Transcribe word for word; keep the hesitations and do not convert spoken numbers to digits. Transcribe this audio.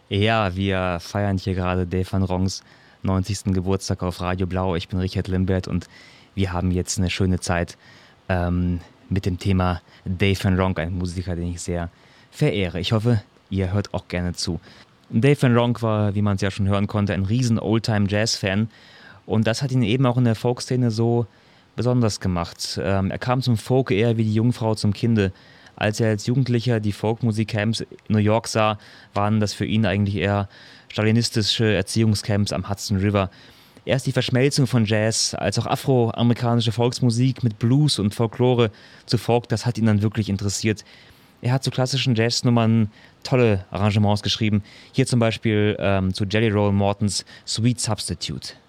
Ja, wir feiern hier gerade Dave van Ronks neunzigsten Geburtstag auf Radio Blau. Ich bin Richard Limbert und wir haben jetzt eine schöne Zeit ähm, mit dem Thema Dave van Ronk, ein Musiker, den ich sehr verehre. Ich hoffe, ihr hört auch gerne zu. Dave van Ronk war, wie man es ja schon hören konnte, ein riesen Oldtime-Jazz-Fan und das hat ihn eben auch in der Folkszene so besonders gemacht. Ähm, er kam zum Folk eher wie die Jungfrau zum Kinde. Als er als Jugendlicher die Folkmusik-Camps in New York sah, waren das für ihn eigentlich eher stalinistische Erziehungscamps am Hudson River. Erst die Verschmelzung von Jazz als auch afroamerikanische Volksmusik mit Blues und Folklore zu Folk, das hat ihn dann wirklich interessiert. Er hat zu klassischen Jazznummern tolle Arrangements geschrieben. Hier zum Beispiel ähm, zu Jelly Roll Mortons Sweet Substitute.